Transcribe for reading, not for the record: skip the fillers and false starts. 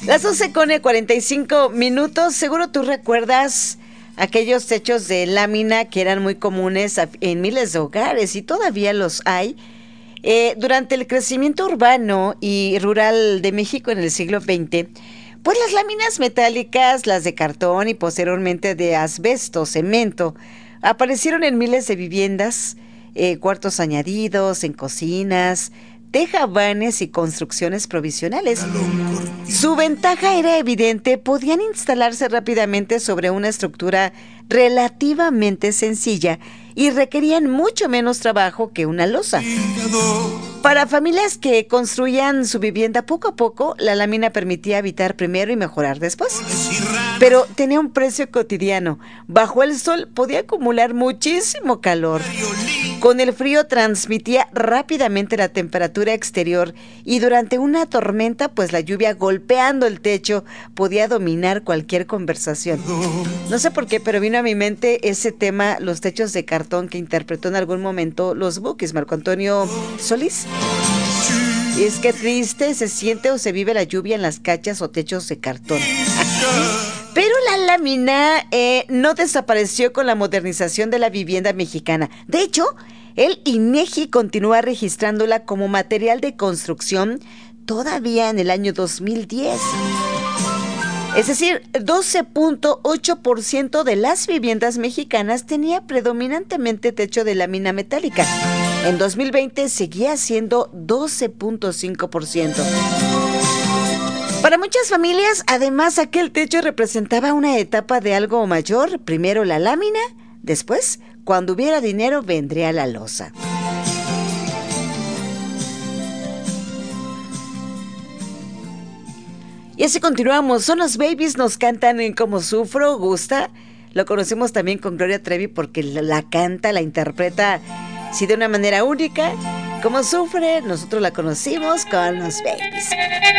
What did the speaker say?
Las 11:45. Seguro tú recuerdas aquellos techos de lámina que eran muy comunes en miles de hogares y todavía los hay. Durante el crecimiento urbano y rural de México en el siglo XX, pues las láminas metálicas, las de cartón y posteriormente de asbesto, cemento, aparecieron en miles de viviendas, cuartos añadidos, en cocinas, tejabanes y construcciones provisionales. Su ventaja era evidente, podían instalarse rápidamente sobre una estructura relativamente sencilla y requerían mucho menos trabajo que una losa. Para familias que construían su vivienda poco a poco, la lámina permitía habitar primero y mejorar después. Pero tenía un precio cotidiano. Bajo el sol podía acumular muchísimo calor. Con el frío transmitía rápidamente la temperatura exterior y durante una tormenta, pues la lluvia golpeando el techo podía dominar cualquier conversación. No sé por qué, pero vino a mi mente ese tema, los techos de cartón que interpretó en algún momento los Bukis, Marco Antonio Solís. Y es que triste se siente o se vive la lluvia en las cachas o techos de cartón. Pero la lámina no desapareció con la modernización de la vivienda mexicana. De hecho, el INEGI continúa registrándola como material de construcción todavía en el año 2010. Es decir, 12.8% de las viviendas mexicanas tenía predominantemente techo de lámina metálica. En 2020 seguía siendo 12.5%. Para muchas familias, además, aquel techo representaba una etapa de algo mayor. Primero la lámina, después, cuando hubiera dinero, vendría la losa. Y así continuamos. Son los Babies, nos cantan en Como Sufro, gusta. Lo conocemos también con Gloria Trevi porque la canta, la interpreta, sí, de una manera única. Como Sufre, nosotros la conocimos con los Babies.